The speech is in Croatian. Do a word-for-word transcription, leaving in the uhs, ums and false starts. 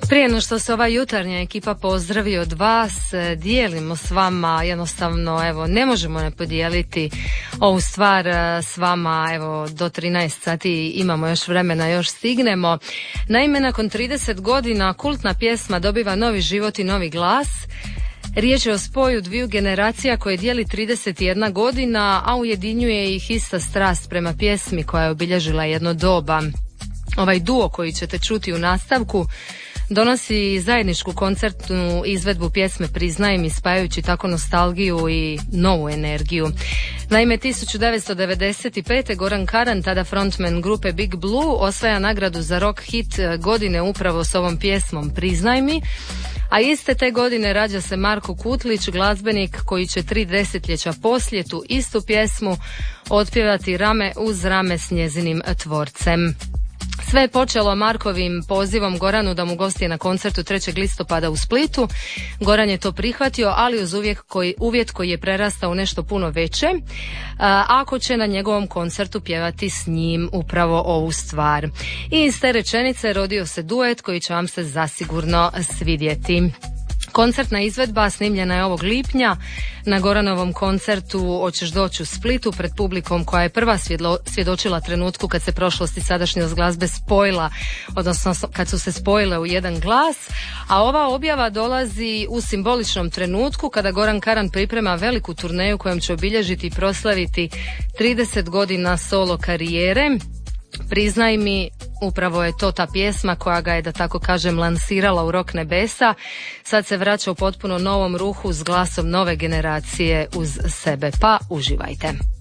Prije no što se ova jutarnja ekipa pozdravi od vas, dijelimo s vama, jednostavno, evo, ne možemo ne podijeliti ovu stvar s vama, evo, do trinaest sati imamo još vremena, još stignemo. Naime, nakon trideset godina kultna pjesma dobiva novi život i novi glas. Riječ je o spoju dviju generacija koje dijeli trideset jedna godina, a ujedinjuje ih ista strast prema pjesmi koja je obilježila jedno doba. Ovaj duo koji ćete čuti u nastavku donosi zajedničku koncertnu izvedbu pjesme Priznaj mi, spajajući tako nostalgiju i novu energiju. Naime, tisuću devetsto devedeset pete. Goran Karan, tada frontman grupe Big Blue, osvaja nagradu za rock hit godine upravo s ovom pjesmom Priznaj mi, a iste te godine rađa se Marko Kutlić, glazbenik koji će tri desetljeća poslije tu istu pjesmu otpjevati rame uz rame s njezinim tvorcem. Sve je počelo Markovim pozivom Goranu da mu gosti na koncertu trećeg listopada u Splitu. Goran je to prihvatio, ali uz uvjet koji, uvjet koji je prerastao u nešto puno veće, a, ako će na njegovom koncertu pjevati s njim upravo ovu stvar. I iz te rečenice rodio se duet koji će vam se zasigurno svidjeti. Koncertna izvedba snimljena je ovog lipnja na Goranovom koncertu Hoćeš doći u Splitu pred publikom koja je prva svjedlo, svjedočila trenutku kad se prošlost i sadašnjost glazbe spojila, odnosno kad su se spojile u jedan glas, a ova objava dolazi u simboličnom trenutku kada Goran Karan priprema veliku turneju kojom će obilježiti i proslaviti trideset godina solo karijere. Priznaj mi, upravo je to ta pjesma koja ga je, da tako kažem, lansirala u rock nebesa. Sad se vraća u potpuno novom ruhu s glasom nove generacije uz sebe, pa uživajte.